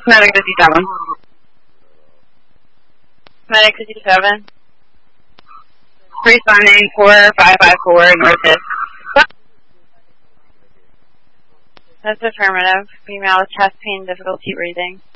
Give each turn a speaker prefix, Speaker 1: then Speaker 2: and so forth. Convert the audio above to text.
Speaker 1: Medic 57. Medic 57. Responding 4554 North Fifth. That's affirmative. Female with chest pain, difficulty breathing.